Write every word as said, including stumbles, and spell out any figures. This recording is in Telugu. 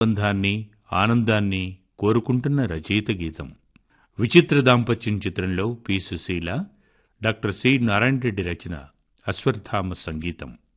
బంధాన్ని ఆనందాన్ని కోరుకుంటున్న రచయిత గీతం. విచిత్ర దాంపత్యం చిత్రంలో P Susheela, doctor C Narayana Reddy రచన, అశ్వత్థామ సంగీతం.